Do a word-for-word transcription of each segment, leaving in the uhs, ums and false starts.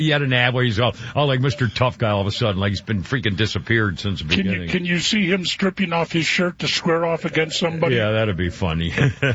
he had an ad where he's all, all like Mister Tough Guy all of a sudden, like he's been freaking disappeared since the Can beginning. you, can you see him stripping off his shirt to square off against somebody? Yeah, that'd be funny.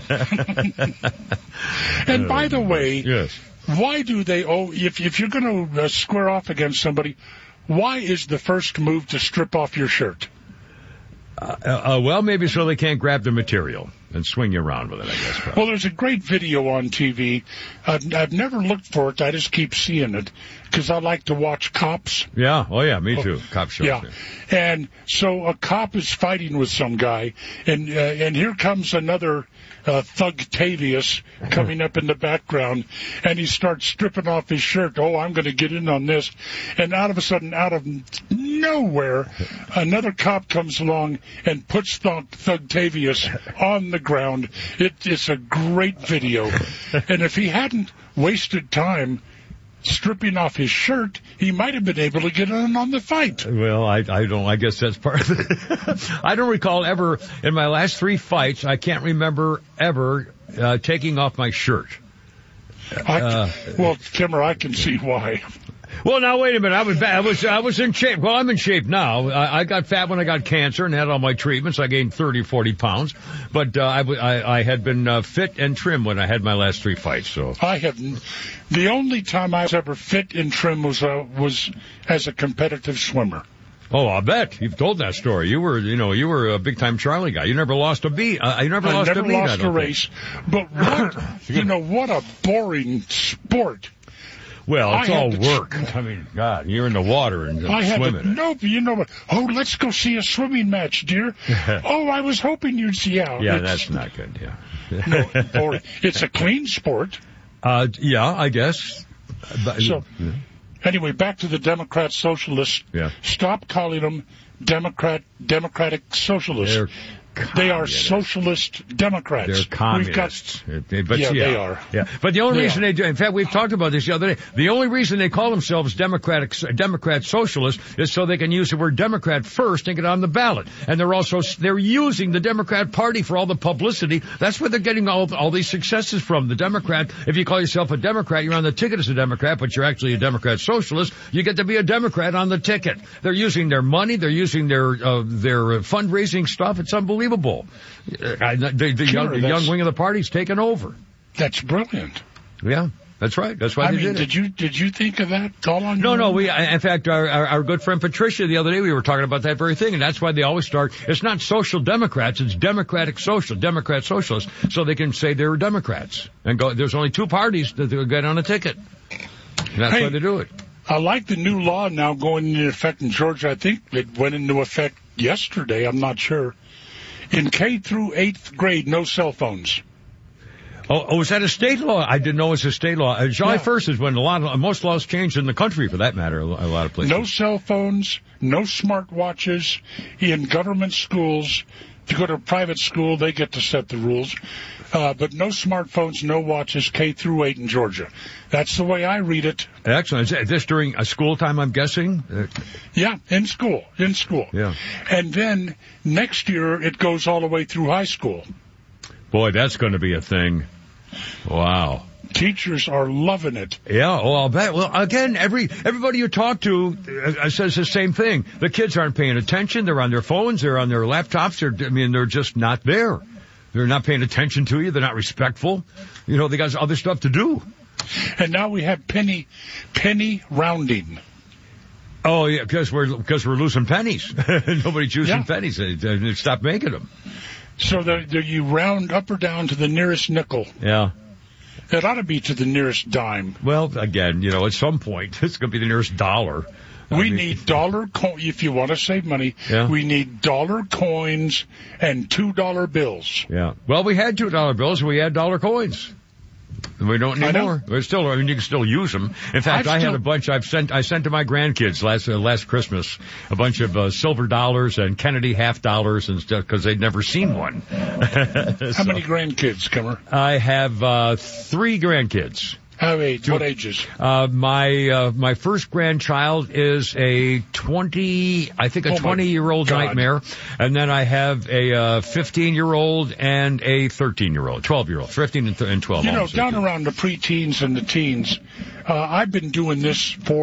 And by the way, yes. why do they, oh, if, if you're going to uh, square off against somebody, why is the first move to strip off your shirt? Uh, uh, well, maybe so they can't grab the material and swing you around with it, I guess. Probably. Well, there's a great video on T V. I've, I've never looked for it. I just keep seeing it because I like to watch cops. Yeah. Oh, yeah. Me too. Oh, cop shows. Yeah. Yeah. And so a cop is fighting with some guy, and uh, and here comes another uh, Thugtavius coming up in the background, and he starts stripping off his shirt. Oh, I'm going to get in on this. And out of a sudden, out of nowhere, another cop comes along and puts Thug, Thugtavius on the ground. It, it's a great video. And if he hadn't wasted time stripping off his shirt, he might have been able to get in on the fight. Well, I, I don't, I guess that's part of it. I don't recall ever, in my last three fights, I can't remember ever uh, taking off my shirt. I, Uh, well, Kimmer, I can see why. Well, now wait a minute. I was I was I was in shape. Well, I'm in shape now. I, I got fat when I got cancer and had all my treatments. I gained thirty, forty pounds, but uh, I, I I had been uh, fit and trim when I had my last three fights. So I haven't. The only time I was ever fit and trim was uh, was as a competitive swimmer. Oh, I bet you've told that story. You were, you know, you were a big time Charlie guy. You never lost a beat. Uh, you never I lost never a beat. lost I don't a race. But what you know, what a boring sport. Well, it's I all had to- work. I mean, God, you're in the water and uh, I had swimming. to, nope, you know what? Oh, let's go see a swimming match, dear. Oh, I was hoping you'd see out. Yeah, It's- that's not good. Yeah. no, boring. It's a clean sport. Uh, yeah, I guess. But, So, anyway, back to the Democrat Socialists. Yeah. Stop calling them Democrat Democratic Socialists. They're They are communists. socialist Democrats. They're communists. We've They- but yeah, yeah, they are. Yeah, but the only They reason are. they do, in fact, we've talked about this the other day. The only reason they call themselves Democratic, Democrat Socialists is so they can use the word Democrat first and get on the ballot. And they're also they're using the Democrat Party for all the publicity. That's where they're getting all all these successes from. The Democrat. If you call yourself a Democrat, you're on the ticket as a Democrat, but you're actually a Democrat Socialist. You get to be a Democrat on the ticket. They're using their money. They're using their uh, their fundraising stuff. It's unbelievable. Uh, the the, Sure, young, the that's- young wing of the party's taken over. That's brilliant. Yeah, that's right. That's why I they mean, did it. did you did you think of that all on No, your no, own? we, in fact, our, our, our good friend Patricia, the other day, we were talking about that very thing, and that's why they always start, it's not social Democrats, it's Democratic Social, Democrat Socialists, so they can say they're Democrats. And go, there's only two parties that will get on a ticket. And that's Hey. why they do it. I like the new law now going into effect in Georgia. I think it went into effect yesterday. I'm not sure. In K through eighth grade, no cell phones. Oh, oh, is that a state law? I didn't know it was a state law. Uh, July Yeah. first is when a lot of, most laws changed in the country, for that matter, a lot of places. No cell phones, no smartwatches in government schools. If you go to a private school, they get to set the rules. Uh, but no smartphones, no watches, K through eight in Georgia. That's the way I read it. Excellent. Is this during a school time, I'm guessing? Uh, Yeah, in school, in school. Yeah. And then next year it goes all the way through high school. boy, that's going to be a thing. Wow. Teachers are loving it. Yeah, well, I'll bet. Well, again, every everybody you talk to uh, says the same thing. The kids aren't paying attention. They're on their phones. They're on their laptops. They're, I mean, they're just not there. They're not paying attention to you. They're not respectful. You know, they got other stuff to do. And now we have penny, penny rounding. Oh, yeah, because we're because we're losing pennies. Nobody's using Yeah. pennies. They, they stop making them. So the, the, you round up or down to the nearest nickel. Yeah. It ought to be to the nearest dime. Well, again, you know, at some point, it's going to be the nearest dollar. I We mean, need dollar coin. If you want to save money, Yeah. we need dollar coins and two dollar bills. Yeah. Well, we had two dollar bills and we had dollar coins. And we don't I know. anymore. We're still, I mean, you can still use them. In fact, I've I still- had a bunch. I've sent. I sent to my grandkids last uh, last Christmas a bunch of uh, silver dollars and Kennedy half dollars and stuff because they'd never seen one. How many grandkids, Kimmer? I have uh, three grandkids. How age? What ages? Uh, my, uh, my first grandchild is a twenty, I think a Oh, my twenty year old God. nightmare. And then I have a, uh, fifteen year old and a thirteen year old, twelve year old, fifteen and, th- and twelve. You know, almost down eighteen. around the preteens and the teens, uh, I've been doing this for